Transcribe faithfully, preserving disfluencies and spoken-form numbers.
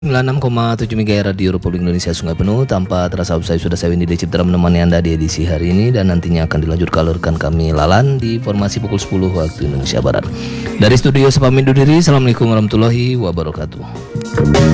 sembilan puluh enam koma tujuh MHz Radio Republik Indonesia Sungai Penuh. Tanpa terasa usai sudah saya Windy Cipta menemani Anda di edisi hari ini, dan nantinya akan dilanjutkan oleh rekan kami Lalan di formasi pukul sepuluh waktu Indonesia Barat. Dari studio saya pamit undur diri. Assalamualaikum warahmatullahi wabarakatuh.